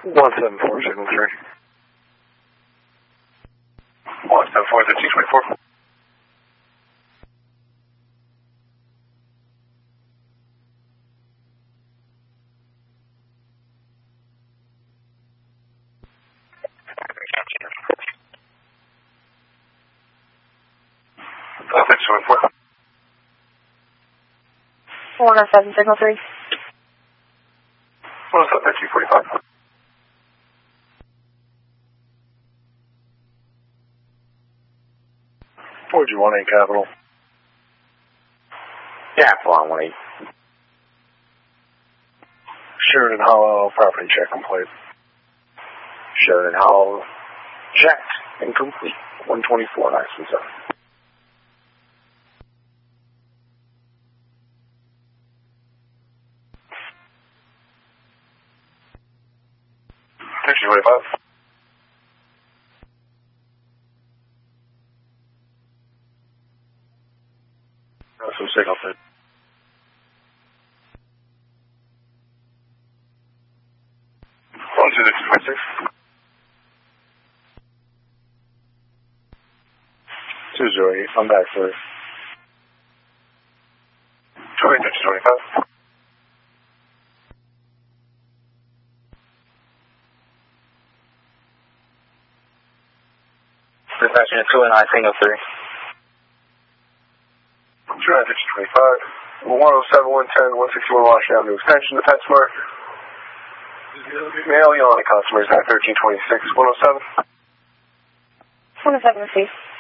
174, signal 3. 174, 1324. Thanks, 24. 107, signal 3. 107, 1345. What would you want, 8 capital? Capital on 1-8. Sheridan Hollow, property check complete. Sheridan Hollow, checked, incomplete. 124, nice and 7. Thanks, 25. Some signal 3. 126. 208, I'm back, sir. 225. Dispatching at 209, signal 3. 225. 107, 110, 161 Washington Avenue Extension, the PetSmart. Mail you on the customers at 1326, 107. 107, receive.